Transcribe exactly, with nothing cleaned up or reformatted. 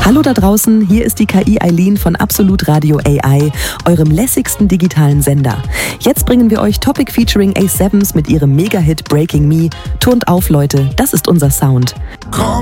Hallo da draußen, hier ist die K I Eileen von Absolut Radio A I, eurem lässigsten digitalen Sender. Jetzt bringen wir euch Topic featuring A sieben mit ihrem Mega-Hit Breaking Me. Turnt auf, Leute, das ist unser Sound.